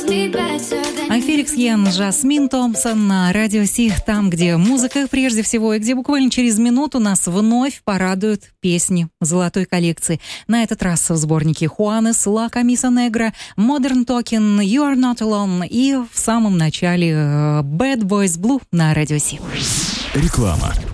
А Феликс Йен, Жасмин Томпсон на Радио Си, там, где музыка прежде всего, и где буквально через минуту нас вновь порадуют песни золотой коллекции. На этот раз в сборнике Хуанес, Ла Камиса Негра, Modern Talking, You Are Not Alone и в самом начале Bad Boys Blue на Радио Си. Реклама.